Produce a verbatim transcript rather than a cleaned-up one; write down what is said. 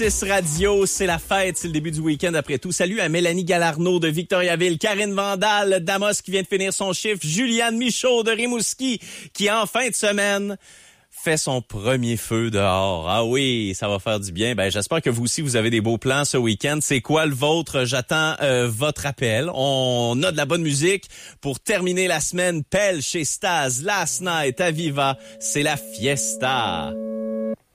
Radio, c'est la fête, c'est le début du week-end après tout. Salut à Mélanie Galarneau de Victoriaville, Karine Vandal d'Amos qui vient de finir son chiffre, Juliane Michaud de Rimouski qui en fin de semaine fait son premier feu dehors. Ah oui, ça va faire du bien. Ben j'espère que vous aussi vous avez des beaux plans ce week-end. C'est quoi le vôtre? J'attends euh, votre appel. On a de la bonne musique pour terminer la semaine. Pelle chez Staz, Last Night, Aviva, c'est la fiesta.